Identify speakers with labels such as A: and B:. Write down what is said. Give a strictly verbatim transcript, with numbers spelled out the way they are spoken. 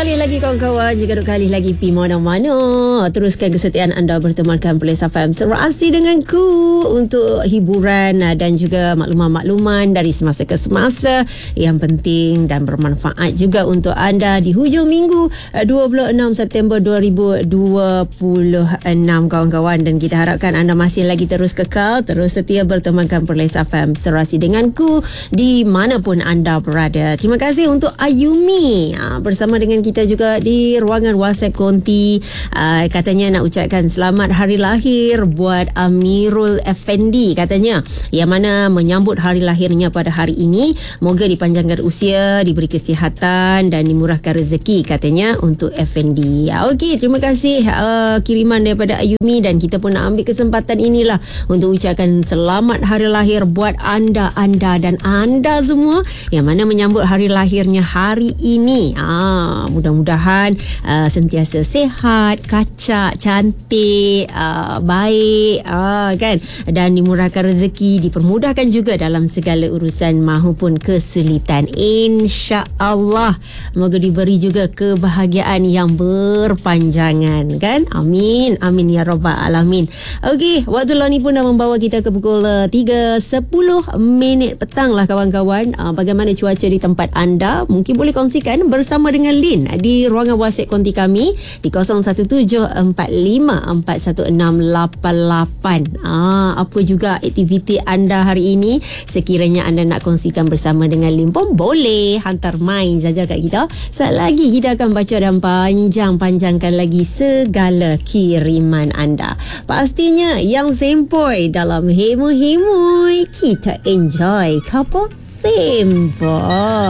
A: kali lagi kawan-kawan, jika duk kali lagi pi mana-mana, teruskan kesetiaan anda bertemankan Police F M serasi denganku untuk hiburan dan juga makluman-makluman dari semasa ke semasa yang penting dan bermanfaat juga untuk anda di hujung minggu dua puluh enam September dua ribu dua puluh enam kawan-kawan. Dan kita harapkan anda masih lagi terus kekal, terus setia bertemankan Police F M serasi denganku di manapun anda berada. Terima kasih untuk Ayumi ha, bersama dengan kita juga di ruangan WhatsApp Konti. Uh, katanya nak ucapkan selamat hari lahir buat Amirul Effendi katanya, yang mana menyambut hari lahirnya pada hari ini. Moga dipanjangkan usia, diberi kesihatan dan dimurahkan rezeki katanya untuk Effendi. Uh, Okey, terima kasih uh, kiriman daripada Ayumi, dan kita pun nak ambil kesempatan inilah untuk ucapkan selamat hari lahir buat anda, anda dan anda semua yang mana menyambut hari lahirnya hari ini. Ah, mudah-mudahan uh, sentiasa sehat, kacak, cantik, uh, baik, uh, kan, dan dimurahkan rezeki, dipermudahkan juga dalam segala urusan mahupun kesulitan. InsyaAllah moga diberi juga kebahagiaan yang berpanjangan, kan? Amin, amin ya rabbal alamin. Okey, waktu lah ni pun dah membawa kita ke pukul uh, tiga sepuluh minit petang lah kawan-kawan. Uh, bagaimana cuaca di tempat anda? Mungkin boleh kongsikan bersama dengan Lin di ruangan WhatsApp konti kami di kosong satu tujuh empat lima empat satu enam lapan lapan. Ah, apa juga aktiviti anda hari ini? Sekiranya anda nak kongsikan bersama dengan Lin pun boleh hantar main saja kat kita. Sekejap lagi kita akan baca dan panjang-panjangkan lagi segala kiriman anda. Pastinya yang sempoi dalam hemo-hemoi kita enjoy couple sempoi.